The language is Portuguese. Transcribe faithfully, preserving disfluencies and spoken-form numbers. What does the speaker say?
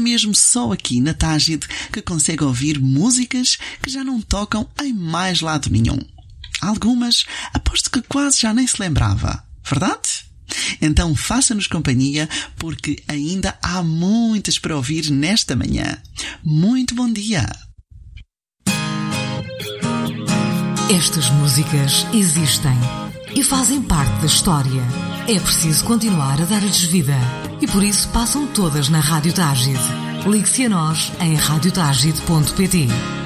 mesmo só aqui na Tágide que consegue ouvir músicas que já não tocam em mais lado nenhum. Algumas, aposto que quase já nem se lembrava. Verdade? Então faça-nos companhia, porque ainda há muitas para ouvir nesta manhã. Muito bom dia! Estas músicas existem e fazem parte da história. É preciso continuar a dar-lhes vida e por isso passam todas na Rádio Tágide. Ligue-se a nós em rádio tágide ponto pt.